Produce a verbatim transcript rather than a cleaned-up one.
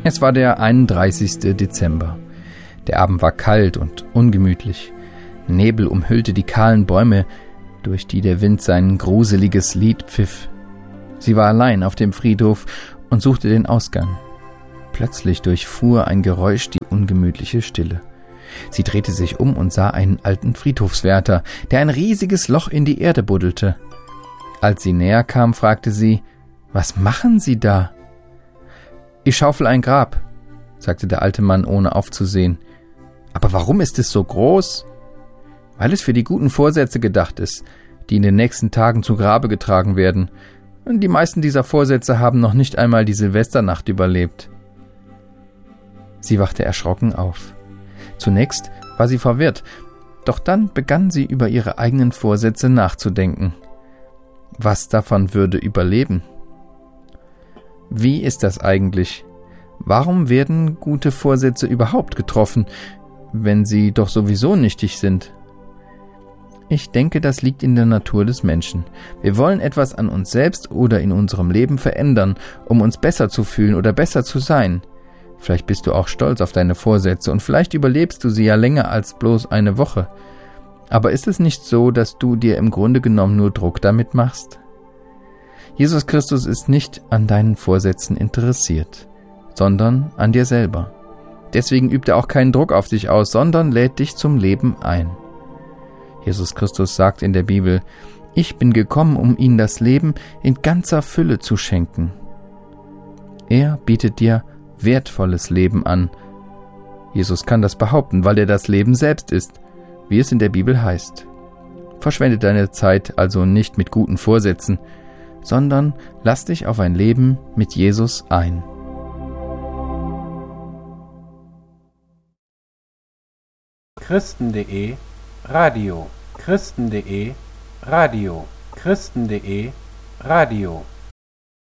Es war der einunddreißigste Dezember. Der Abend war kalt und ungemütlich. Nebel umhüllte die kahlen Bäume, durch die der Wind sein gruseliges Lied pfiff. Sie war allein auf dem Friedhof und suchte den Ausgang. Plötzlich durchfuhr ein Geräusch die ungemütliche Stille. Sie drehte sich um und sah einen alten Friedhofswärter, der ein riesiges Loch in die Erde buddelte. Als sie näher kam, fragte sie: »Was machen Sie da?« »Ich schaufel ein Grab«, sagte der alte Mann, ohne aufzusehen. »Aber warum ist es so groß?« »Weil es für die guten Vorsätze gedacht ist, die in den nächsten Tagen zu Grabe getragen werden. Und die meisten dieser Vorsätze haben noch nicht einmal die Silvesternacht überlebt.« Sie wachte erschrocken auf. Zunächst war sie verwirrt, doch dann begann sie über ihre eigenen Vorsätze nachzudenken. Was davon würde überleben? Wie ist das eigentlich? Warum werden gute Vorsätze überhaupt getroffen, wenn sie doch sowieso nichtig sind? Ich denke, das liegt in der Natur des Menschen. Wir wollen etwas an uns selbst oder in unserem Leben verändern, um uns besser zu fühlen oder besser zu sein. Vielleicht bist du auch stolz auf deine Vorsätze und vielleicht überlebst du sie ja länger als bloß eine Woche. Aber ist es nicht so, dass du dir im Grunde genommen nur Druck damit machst? Jesus Christus ist nicht an deinen Vorsätzen interessiert, sondern an dir selber. Deswegen übt er auch keinen Druck auf dich aus, sondern lädt dich zum Leben ein. Jesus Christus sagt in der Bibel: Ich bin gekommen, um ihnen das Leben in ganzer Fülle zu schenken. Er bietet dir wertvolles Leben an. Jesus kann das behaupten, weil er das Leben selbst ist, wie es in der Bibel heißt. Verschwende deine Zeit also nicht mit guten Vorsätzen, sondern lass dich auf ein Leben mit Jesus ein. Christen.de Radio Christen.de Radio Christen.de Radio